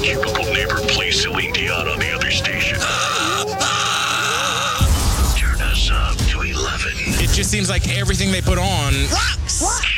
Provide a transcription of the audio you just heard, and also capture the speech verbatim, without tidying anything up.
cubicle neighbor plays Celine Dion on the other station. Turn us up to eleven. It just seems like everything they put on Rocks!